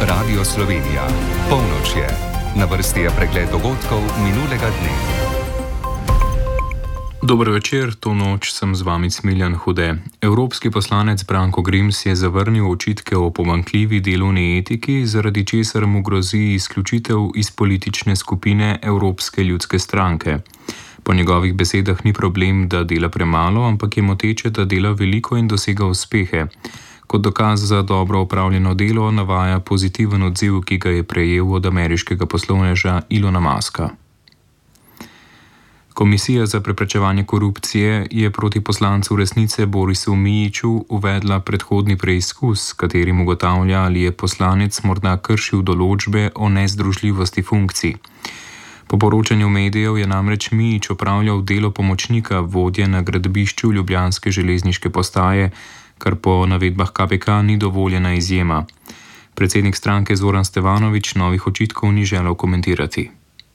Radio Slovenija. Polnoč je. Na vrsti je pregled dogodkov minulega dne. Dober večer, to noč sem z vami Smiljan Hude. Evropski poslanec Branko Grims je zavrnil očitke o pomanjkljivi delovni etiki, zaradi česar mu grozi izključitev iz politične skupine Evropske ljudske stranke. Po njegovih besedah ni problem, da dela premalo, ampak je moteče, da dela veliko in dosega uspehe. Kot dokaz za dobro opravljeno delo navaja pozitiven odziv, ki ga je prejel od ameriškega poslovneža Ilona Muska. Komisija za preprečevanje korupcije je proti poslancu Resnice Borisu Mijiću uvedla predhodni preizkus, s katerim ugotavlja, ali je poslanec morda kršil določbe o nezdružljivosti funkcij. Po poročanju medijev je namreč Mijić opravljal delo pomočnika vodje na gradbišču ljubljanske železniške postaje, kar po navedbah KPK ni dovoljena izjema. Predsednik stranke Zoran Stevanović novih očitkov ni želel komentirati.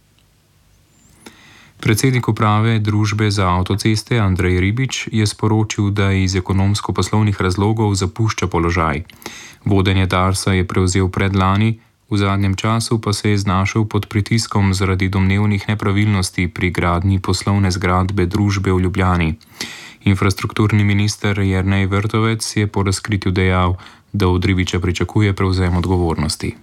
Predsednik uprave družbe za avtoceste Andrej Ribič je sporočil, da iz ekonomsko-poslovnih razlogov zapušča položaj. Vodenje Darsa je prevzel predlani, v zadnjem času pa se je znašel pod pritiskom zaradi domnevnih nepravilnosti pri gradnji poslovne zgradbe družbe v Ljubljani. Infrastrukturni minister Jernej Vrtovec je po razkritju dejal, da od Ribiča pričakuje prevzem odgovornosti.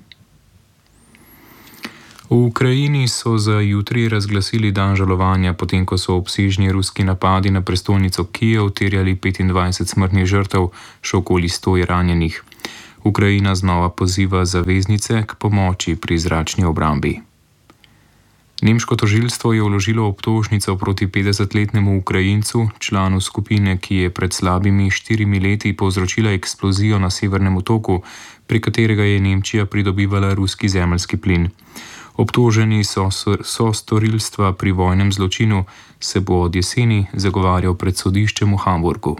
V Ukrajini so za jutri razglasili dan žalovanja, potem ko so obsežni ruski napadi na prestolnico Kijev terjali 25 smrtnih žrtev, še okoli 100 je ranjenih. Ukrajina znova poziva zaveznice k pomoči pri zračni obrambi. Nemško tožilstvo je vložilo obtožnico proti 50-letnemu Ukrajincu, članu skupine, ki je pred slabimi 4 leti povzročila eksplozijo na Severnem otoku, pri katerega je Nemčija pridobivala ruski zemeljski plin. Obtoženi so storilstva pri vojnem zločinu, se bo od jeseni zagovarjal pred sodiščem v Hamburgu.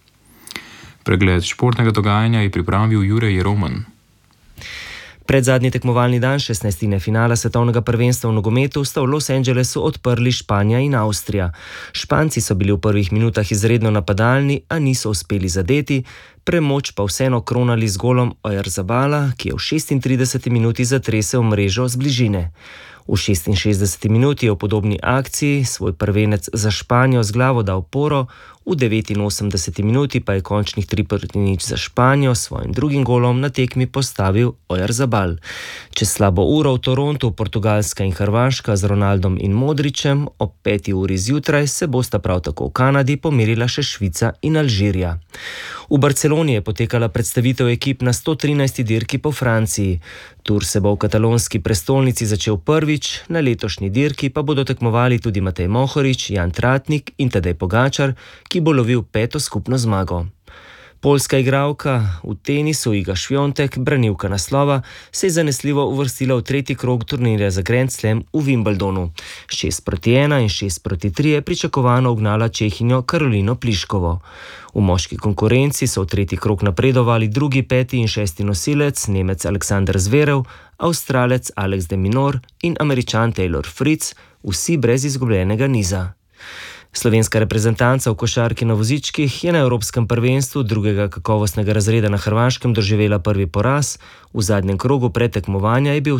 Pregled športnega dogajanja je pripravil Jure Jeroman. Predzadnji tekmovalni dan 16. finala svetovnega prvenstva v nogometu sta v Los Angelesu odprli Španija in Avstrija. Španci so bili v prvih minutah izredno napadalni, a niso uspeli zadeti, premoč pa vseeno kronali z golom Oyarzabala, ki je v 36. minuti zatresel mrežo z bližine. V 66. minuti je v podobni akciji svoj prvenec za Španijo z glavo dal Poro, v 89. minuti pa je končnih 3-0 za Španijo s svojim drugim golom na tekmi postavil Oyarzabal. Čez slabo uro v Torontu Portugalska in Hrvaška z Ronaldom in Modrićem, ob 5. uri zjutraj se bosta prav tako v Kanadi pomerila še Švica in Alžirija. V Barceloni je potekala predstavitev ekip na 113. dirki po Franciji. Tur se bo v katalonski prestolnici začel prvič, na letošnji dirki pa bodo tekmovali tudi Matej Mohorič, Jan Tratnik in Tadej Pogačar, ki bo lovil 5. skupno zmago. Poljska igralka v tenisu Iga Swiatek, branilka naslova, se je zanesljivo uvrstila v 3. krog turnirja za Grand Slam v Wimbledonu. 6-1 in 6-3 je pričakovano ugnala Čehinjo Karolino Pliškovo. V moški konkurenci so v 3. krog napredovali 2., 5. in 6. nosilec Nemec Alexander Zverev, Avstralec Alex de Minaur in Američan Taylor Fritz, vsi brez izgubljenega niza. Slovenska reprezentanca v košarki na vozičkih je na Evropskem prvenstvu 2. kakovostnega razreda na Hrvaškem doživela prvi poraz. V zadnjem krogu predtekmovanja je bil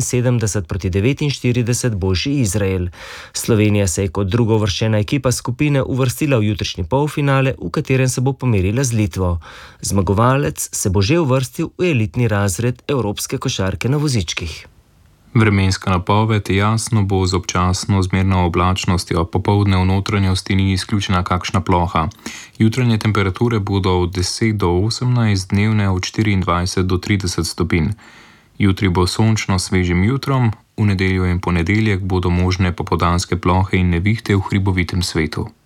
77-49 boljši Izrael. Slovenija se je kot drugouvrščena ekipa skupine uvrstila v jutrišnji polfinale, v katerem se bo pomerila z Litvo. Zmagovalec se bo že uvrstil v elitni razred Evropske košarke na vozičkih. Vremenska napoved jasno bo z občasno zmerno oblačnostjo, popoldne v notranjosti ni izključena kakšna ploha. Jutranje temperature bodo od 10 do 18, dnevne od 24 do 30 stopinj. Jutri bo sončno svežim jutrom, v nedeljo in ponedeljek bodo možne popoldanske plohe in nevihte v hribovitem svetu.